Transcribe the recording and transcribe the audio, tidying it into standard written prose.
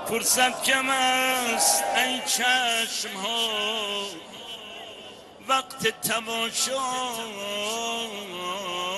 فرصت کم است ای چشم ها، وقت تماشا